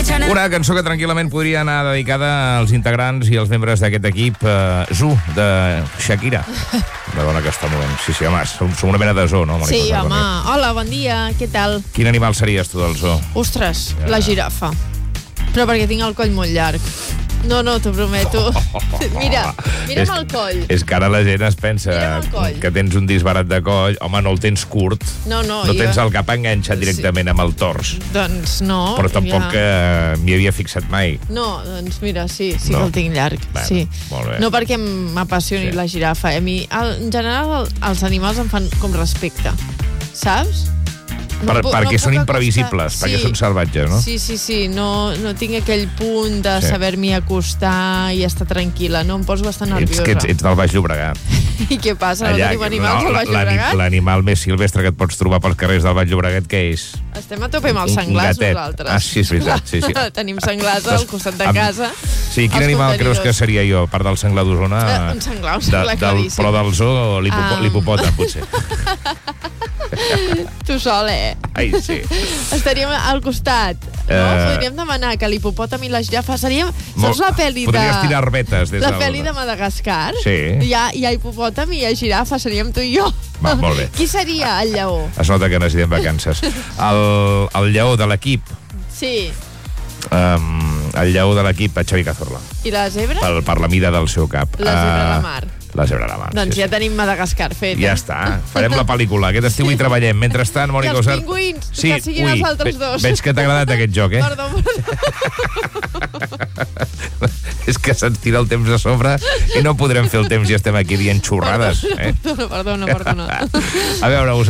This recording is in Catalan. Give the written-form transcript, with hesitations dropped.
Una cançó que tranquil·lament podria anar dedicada als integrants i als membres d'aquest equip Zoo, de Shakira. La dona que està movent. Sí, home, som una mena de zoo, no? Sí, home. Hola, bon dia, què tal? Quin animal series tu del zoo? Ostres, la girafa. Però perquè tinc el coll molt llarg. No, t'ho prometo. Mira'm el coll. És que ara la gent es pensa que tens un disbarat de coll. Home, no el tens curt. No tens el cap enganxat directament amb el tors. Doncs no. Però tampoc m'hi havia fixat mai. No, doncs mira, sí que el tinc llarg. Sí. Molt bé. No perquè m'apassioni la girafa. A mi, en general, els animals em fan com respecte. Saps? Perquè són imprevisibles, perquè són salvatges, no? Sí, no tinc aquell punt de saber-m'hi acostar i estar tranquil·la, no? Em poso bastant nerviosa. Ets del Baix Llobregat. I què passa? No tenim animals al Baix Llobregat? L'animal més silvestre que et pots trobar pels carrers del Baix Llobregat, què és? Estem a tope amb els senglars, nosaltres. Ah, sí, és veritat, sí. Tenim senglars al costat de casa. Sí, quin animal creus que seria jo, a part del senglar d'Osona? Un senglar claríssim. Però del zoo, l'hipopòtam, potser. Tu sol, Ai, sí. Estaríem al costat, no? Podríem demanar que l'hipopòtam i la girafa seríem... Saps la pel·li de... Podries tirar arbetes des del... La pel·li de Madagascar? Sí. Hi ha hipopòtam i hi ha girafa, seríem tu i jo. Va, molt bé. Qui seria el lleó? Es nota que necessitem vacances. El lleó de l'equip. Sí. El lleó de l'equip, Xavi Cazorla. I la zebra? Per la mida del seu cap. La zebra de mar. La zebra de mar. Doncs ja tenim Madagascar fet. Ja està. Farem la pel·lícula. Aquest estiu hi treballem. Mentrestant, Mònica Usart... I els pingüins, que siguin els altres dos. Veig que t'ha agradat aquest joc, Perdó. És que se'ns tira el temps a sobre i no podrem fer el temps i estem aquí dient xurrades. Perdona. A veure,